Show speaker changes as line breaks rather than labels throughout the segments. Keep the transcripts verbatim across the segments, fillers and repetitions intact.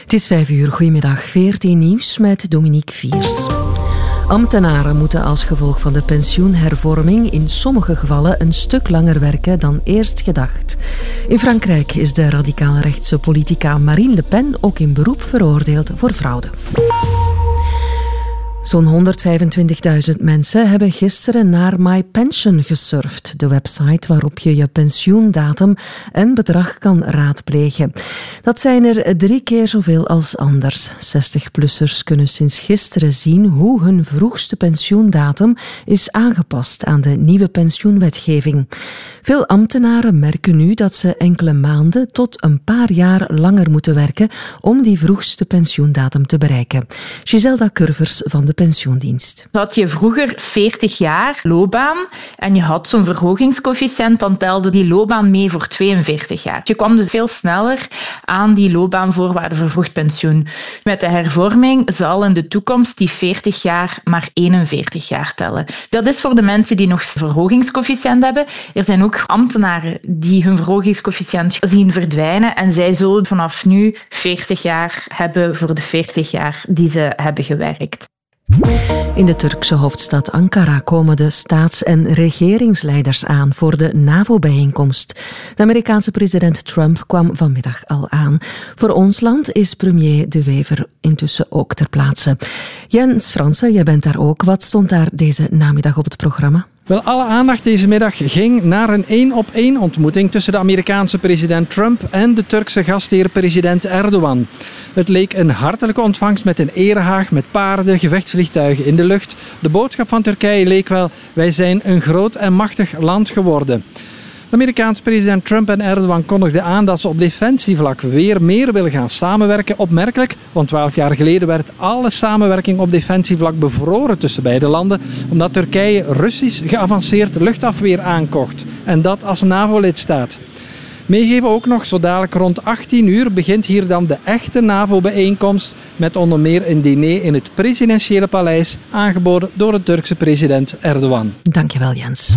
Het is vijf uur, goedemiddag. V R T Nieuws met Dominique Viers. Ambtenaren moeten als gevolg van de pensioenhervorming in sommige gevallen een stuk langer werken dan eerst gedacht. In Frankrijk is de radicaal-rechtse politica Marine Le Pen ook in beroep veroordeeld voor fraude. Zo'n honderdvijfentwintigduizend mensen hebben gisteren naar MyPension gesurfd, de website waarop je je pensioendatum en bedrag kan raadplegen. Dat zijn er drie keer zoveel als anders. zestig-plussers kunnen sinds gisteren zien hoe hun vroegste pensioendatum is aangepast aan de nieuwe pensioenwetgeving. Veel ambtenaren merken nu dat ze enkele maanden tot een paar jaar langer moeten werken om die vroegste pensioendatum te bereiken. Giselda Curvers van de pensioendienst.
Had je vroeger veertig jaar loopbaan en je had zo'n verhogingscoëfficiënt, dan telde die loopbaan mee voor tweeënveertig jaar. Je kwam dus veel sneller aan die loopbaanvoorwaarden voor vroeg pensioen. Met de hervorming zal in de toekomst die veertig jaar maar eenenveertig jaar tellen. Dat is voor de mensen die nog verhogingscoëfficiënt hebben. Er zijn ook ambtenaren die hun verhogingscoëfficiënt zien verdwijnen en zij zullen vanaf nu veertig jaar hebben voor de veertig jaar die ze hebben gewerkt.
In de Turkse hoofdstad Ankara komen de staats- en regeringsleiders aan voor de NAVO-bijeenkomst. De Amerikaanse president Trump kwam vanmiddag al aan. Voor ons land is premier De Wever intussen ook ter plaatse. Jens Fransen, jij bent daar ook. Wat stond daar deze namiddag op het programma?
Wel, alle aandacht deze middag ging naar een één-op-één ontmoeting tussen de Amerikaanse president Trump en de Turkse gastheer president Erdogan. Het leek een hartelijke ontvangst met een erehaag, met paarden, gevechtsvliegtuigen in de lucht. De boodschap van Turkije leek wel: wij zijn een groot en machtig land geworden. De Amerikaanse president Trump en Erdogan kondigden aan dat ze op defensievlak weer meer willen gaan samenwerken. Opmerkelijk, want twaalf jaar geleden werd alle samenwerking op defensievlak bevroren tussen beide landen, omdat Turkije Russisch geavanceerd luchtafweer aankocht. En dat als NAVO-lidstaat. Meegeven ook nog, zo dadelijk rond achttien uur begint hier dan de echte NAVO-bijeenkomst met onder meer een diner in het presidentiële paleis, aangeboden door de Turkse president Erdogan.
Dankjewel, Jens.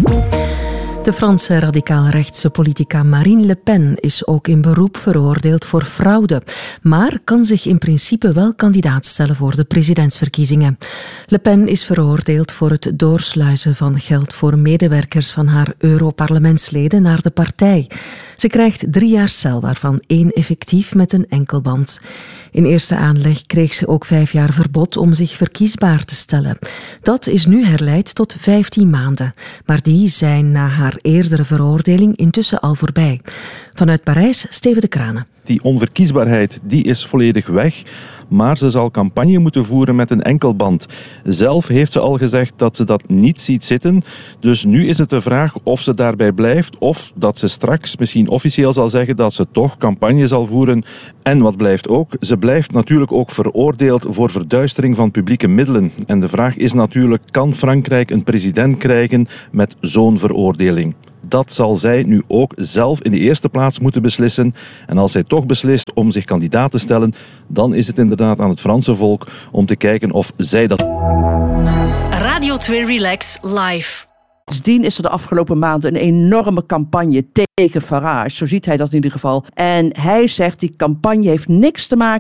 De Franse radicaal-rechtse politica Marine Le Pen is ook in beroep veroordeeld voor fraude, maar kan zich in principe wel kandidaat stellen voor de presidentsverkiezingen. Le Pen is veroordeeld voor het doorsluizen van geld voor medewerkers van haar Europarlementsleden naar de partij. Ze krijgt drie jaar cel, waarvan één effectief met een enkelband. In eerste aanleg kreeg ze ook vijf jaar verbod om zich verkiesbaar te stellen. Dat is nu herleid tot vijftien maanden. Maar die zijn na haar eerdere veroordeling intussen al voorbij. Vanuit Parijs, Steven de Kranen.
Die onverkiesbaarheid die is volledig weg, maar ze zal campagne moeten voeren met een enkelband. Zelf heeft ze al gezegd dat ze dat niet ziet zitten. Dus nu is het de vraag of ze daarbij blijft of dat ze straks misschien officieel zal zeggen dat ze toch campagne zal voeren. En wat blijft ook? Ze blijft natuurlijk ook veroordeeld voor verduistering van publieke middelen. En de vraag is natuurlijk, kan Frankrijk een president krijgen met zo'n veroordeling? Dat zal zij nu ook zelf in de eerste plaats moeten beslissen. En als zij toch beslist om zich kandidaat te stellen, dan is het inderdaad aan het Franse volk om te kijken of zij dat...
Radio twee Relax Live.
Sindsdien is er de afgelopen maanden een enorme campagne tegen Farage. Zo ziet hij dat in ieder geval. En hij zegt, die campagne heeft niks te maken